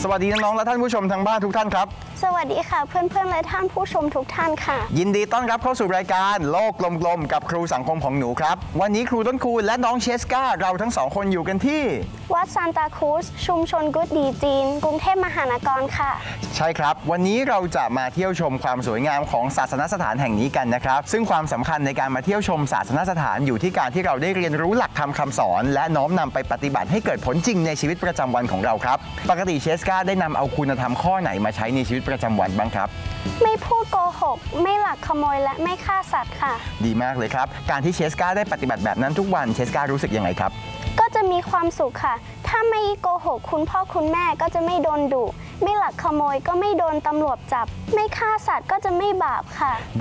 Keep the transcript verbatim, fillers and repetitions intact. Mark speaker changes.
Speaker 1: สวัสดีน้องๆและท่านผู้ชมทางบ้านทุกท่านครับ
Speaker 2: สวัสดีค่ะเพื่อนๆและท่านผู้ชมทุกท่านค่ะ
Speaker 1: ยินดีต้อนรับเข้าสู่รายการโลกกลมๆกับครูสังคมของหนูครับวันนี้ครูต้นคูณและน้องเชสกาเราทั้งสองคนอยู่กันที่
Speaker 2: วัดซานตาครูซชุมชนกุดดีจีนกรุงเทพมหานครค่ะ
Speaker 1: ใช่ครับวันนี้เราจะมาเที่ยวชมความสวยงามของศาสนสถานแห่งนี้กันนะครับซึ่งความสำคัญในการมาเที่ยวชมศาสนสถานอยู่ที่การที่เราได้เรียนรู้หลักธรรมคำสอนและน้อมนำไปปฏิบัติให้เกิดผลจริงในชีวิตประจำวันของเราครับปกติเชสกาได้นำเอาคุณธรรมข้อไหนมาใช้ในชีวิตประจำวันบ้างครับ
Speaker 2: ไม่พูดโกหกไม่ลักขโมยและไม่ฆ่าสัตว์ค่ะ
Speaker 1: ดีมากเลยครับการที่เชสกาได้ปฏิบัติแบบนั้นทุกวันเชสการู้สึกยังไงครับ
Speaker 2: ก็จะมีความสุขค่ะถ้าไม่โกหกคุณพ่อคุณแม่ก็จะไม่โดนดุไม่ลักขโมยก็ไม่โดนตำรวจจับไม่ฆ่าสัตว์ก็จะไม่บาปค่ะ